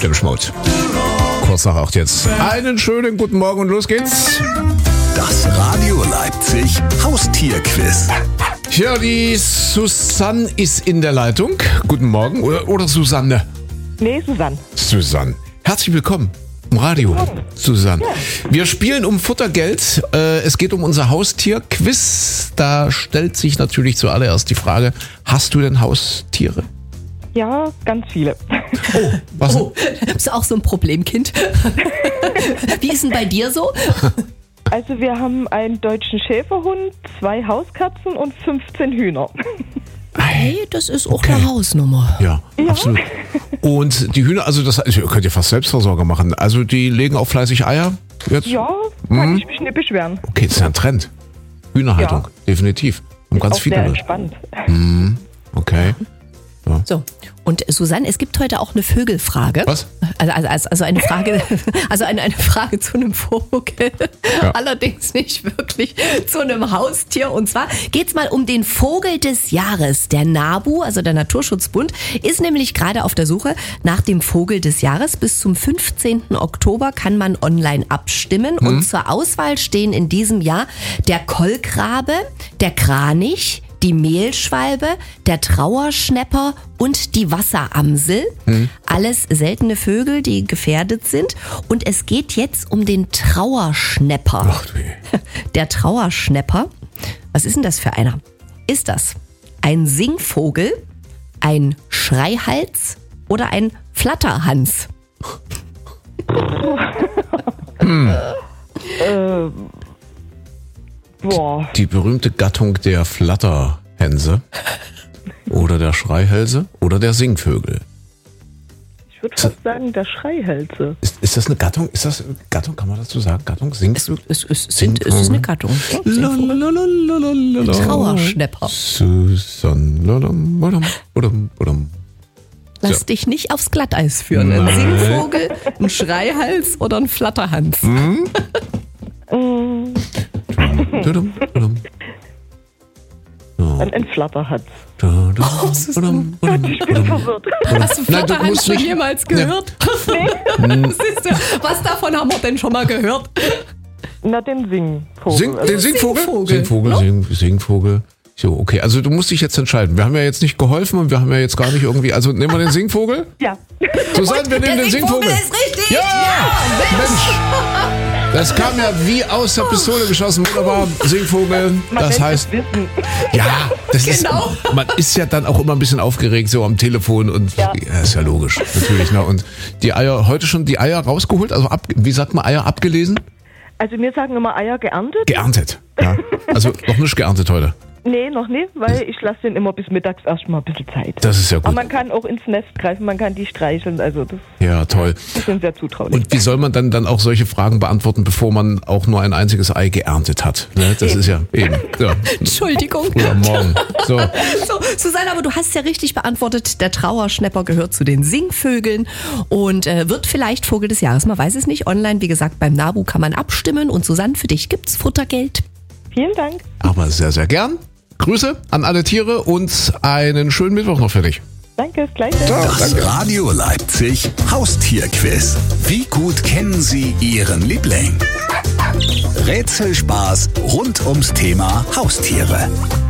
dem Schmutz. Kurz nach 8 jetzt. Einen schönen guten Morgen und los geht's. Das Radio Leipzig Haustierquiz. Ja, die Susanne ist in der Leitung. Guten Morgen. Oder Susanne? Nee, Susanne. Susanne. Herzlich willkommen im Radio, Susanne. Ja. Wir spielen um Futtergeld. Es geht um unser Haustier-Quiz. Da stellt sich natürlich zuallererst die Frage, hast du denn Haustiere? Ja, ganz viele. Oh, was? Oh, bist du auch so ein Problemkind? Wie ist denn bei dir so? Also wir haben einen deutschen Schäferhund, 2 Hauskatzen und 15 Hühner. Hey, das ist auch eine Hausnummer. Ja, absolut. Und die Hühner, also das könnt ihr fast Selbstversorger machen. Also die legen auch fleißig Eier jetzt? Ja, kann ich mich nicht beschweren. Okay, das ist ja ein Trend. Hühnerhaltung, definitiv. Und ganz auch viele sehr Leute. entspannt. Okay. Ja. So, und Susanne, es gibt heute auch eine Vögelfrage. Was? Also eine Frage, also eine Frage zu einem Vogel. Ja. Allerdings nicht wirklich zu einem Haustier. Und zwar geht's mal um den Vogel des Jahres. Der NABU, also der Naturschutzbund, ist nämlich gerade auf der Suche nach dem Vogel des Jahres. Bis zum 15. Oktober kann man online abstimmen. Und zur Auswahl stehen in diesem Jahr der Kolkrabe, der Kranich, die Mehlschwalbe, der Trauerschnäpper und die Wasseramsel. Alles seltene Vögel, die gefährdet sind. Und es geht jetzt um den Trauerschnäpper. Ach du je. Der Trauerschnäpper, was ist denn das für einer? Ist das ein Singvogel, ein Schreihals oder ein Flatterhans? Boah, Die berühmte Gattung der Flatterhänse oder der Schreihälse oder der Singvögel. ich würde fast sagen, der Schreihälse. Ist das eine Gattung? Ist das Gattung? Kann man dazu sagen? Gattung? Singvögel? Es ist eine Gattung. Trauerschnäpper. Susanne. Lass dich nicht aufs Glatteis führen. Ein Singvogel, ein Schreihals oder ein Flatterhans. Ein Flatterhans. Ich bin verwirrt. Hast du Flatterhans schon jemals gehört? Siehst du, was davon haben wir denn schon mal gehört? Na, den Singvogel. Den Singvogel? Singvogel, Singvogel. So, okay. Also du musst dich jetzt entscheiden. Wir haben ja jetzt nicht geholfen und wir haben ja jetzt gar nicht irgendwie... Also nehmen wir den Singvogel? Ja. Susanne, wir nehmen den Singvogel. ist richtig. Ja! Mensch! Das kam ja wie aus der Pistole geschossen. Wunderbar. Singvogel. Das heißt... Ja, das Genau. ist... Man ist ja dann auch immer ein bisschen aufgeregt so am Telefon und... Ja, ist ja logisch. Natürlich. Ne? Und die Eier... Heute schon die Eier rausgeholt? Also wie sagt man Eier abgelesen? Also wir sagen immer Eier geerntet. Geerntet. Ja. Also noch nicht geerntet heute. Nee, noch nicht, weil ich lasse den immer bis mittags erstmal ein bisschen Zeit. Das ist ja gut. Aber man kann auch ins Nest greifen, man kann die streicheln, also das Ja, toll. die sind sehr zutraulich. Und wie soll man dann auch solche Fragen beantworten, bevor man auch nur ein einziges Ei geerntet hat? Ne? Das ist ja eben. Ja. Entschuldigung. Oder morgen. So. So, Susanne, aber du hast ja richtig beantwortet. Der Trauerschnäpper gehört zu den Singvögeln und wird vielleicht Vogel des Jahres. Man weiß es nicht. Online, wie gesagt, beim NABU kann man abstimmen. Und Susanne, für dich gibt's Futtergeld. Vielen Dank. Aber sehr, sehr gern. Grüße an alle Tiere und einen schönen Mittwoch noch für dich. Danke, das Gleiche. Das Radio Leipzig Haustierquiz. Wie gut kennen Sie Ihren Liebling? Rätselspaß rund ums Thema Haustiere.